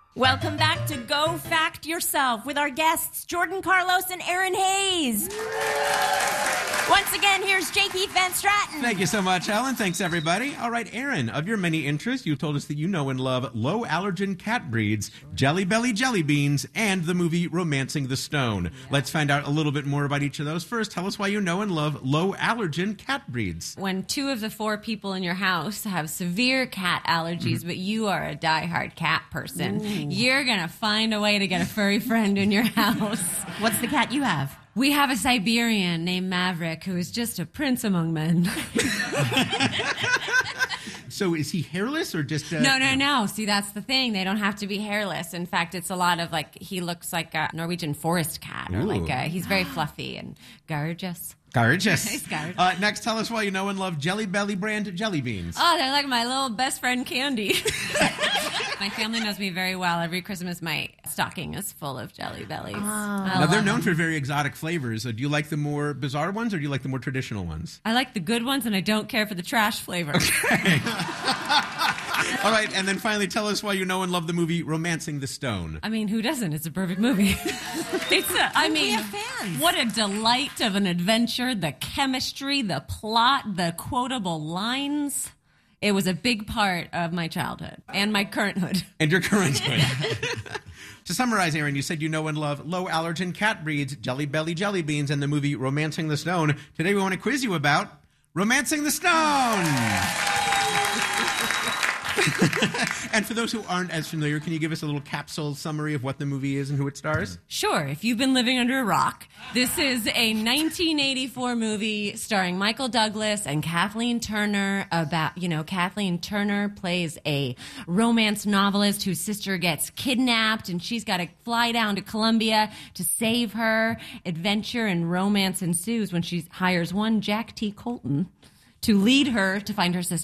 Welcome back to Go Fact Yourself with our guests, Jordan Carlos and Aaron Hayes. Once again, here's J. Keith Van Straten. Thank you so much, Ellen. Thanks, everybody. All right, Aaron, of your many interests, you told us that you know and love low-allergen cat breeds, Jelly Belly jelly beans, and the movie Romancing the Stone. Yeah. Let's find out a little bit more about each of those. First, tell us why you know and love low-allergen cat breeds. When 2 of the 4 people in your house have severe cat allergies, but you are a diehard cat person, you're going to find a way to get a furry friend in your house. What's the cat you have? We have a Siberian named Maverick who is just a prince among men. So is he hairless or just... No. See, that's the thing. They don't have to be hairless. In fact, it's a lot of he looks like a Norwegian forest cat. Or he's very fluffy and gorgeous. Gorgeous. He's gorgeous. Next, tell us why you know and love Jelly Belly brand jelly beans. Oh, they're like my little best friend candy. My family knows me very well. Every Christmas, my stocking is full of Jelly Bellies. Oh. Now, they're known for very exotic flavors. Do you like the more bizarre ones or do you like the more traditional ones? I like the good ones, and I don't care for the trash flavor. Okay. All right, and then finally, tell us why you know and love the movie Romancing the Stone. I mean, who doesn't? It's a perfect movie. We have fans. What a delight of an adventure. The chemistry, the plot, the quotable lines. It was a big part of my childhood and my currenthood. And your currenthood. To summarize, Aaron, you said you know and love low-allergen cat breeds, Jelly Belly jelly beans, and the movie Romancing the Stone. Today we want to quiz you about Romancing the Stone. And for those who aren't as familiar, can you give us a little capsule summary of what the movie is and who it stars? Sure. If you've been living under a rock, this is a 1984 movie starring Michael Douglas and Kathleen Turner about, Kathleen Turner plays a romance novelist whose sister gets kidnapped and she's got to fly down to Colombia to save her. Adventure and romance ensues when she hires one Jack T. Colton to lead her to find her sister.